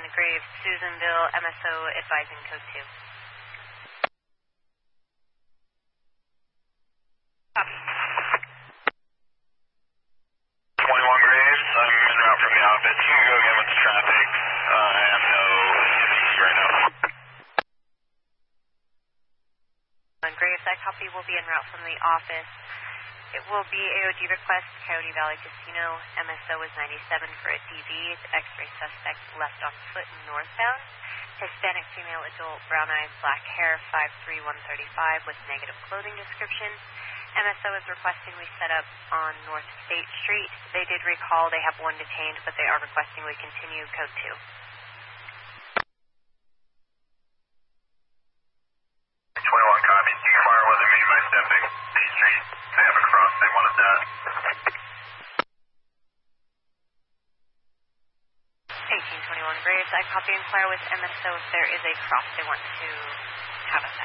Graves, Susanville, MSO advising code 2. Copy. 21 Graves, I'm en route from the office. You can go again with the traffic. I have no issues right now. Graves, I copy, will be en route from the office. It will be AOG request, Coyote Valley Casino. MSO is 97 for a DV. It's X-ray suspect left off foot northbound. Hispanic female adult, brown eyes, black hair, 5'3", 135 with negative clothing description. MSO is requesting we set up on North State Street. They did recall they have one detained, but they are requesting we continue code 2. 21 copies. You can fire wasn't me by stepping State Street. They haven't crossed. They wanted that. 1821 Graves, I copy, inquire with MSO if there is a cross they want to have us at.